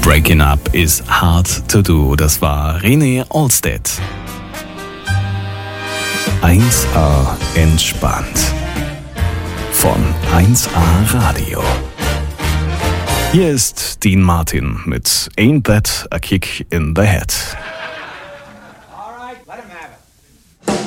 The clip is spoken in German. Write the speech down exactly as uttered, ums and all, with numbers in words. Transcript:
Breaking up is hard to do. Das war René Olstedt. eins A entspannt. Von eins A Radio. Hier ist Dean Martin mit Ain't That a Kick in the Head.